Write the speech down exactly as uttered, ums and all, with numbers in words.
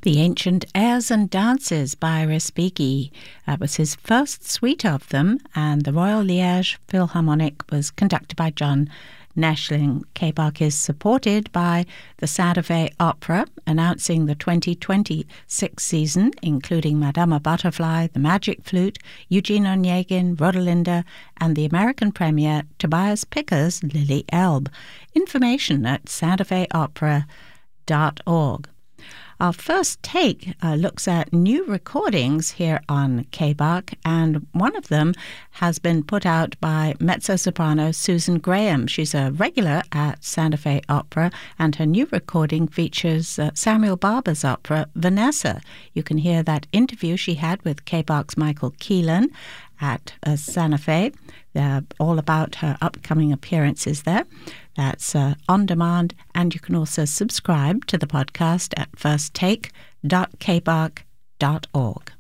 The Ancient Airs and Dances by Respighi. That was his first suite of them, and the Royal Liège Philharmonic was conducted by John Neschling. K B A C is supported by the Santa Fe Opera, announcing the twenty twenty-six season, including Madama Butterfly, The Magic Flute, Eugene Onegin, Rodelinda, and the American premiere, Tobias Picker's Lily Elbe. Information at santa fe opera dot org. Our first take uh, looks at new recordings here on K B A C, and one of them has been put out by mezzo-soprano Susan Graham. She's a regular at Santa Fe Opera, and her new recording features uh, Samuel Barber's opera, Vanessa. You can hear that interview she had with K B A C's Michael Keelan at uh, Santa Fe, uh, all about her upcoming appearances there. That's uh, on demand, and you can also subscribe to the podcast at first take dot k b a c dot org.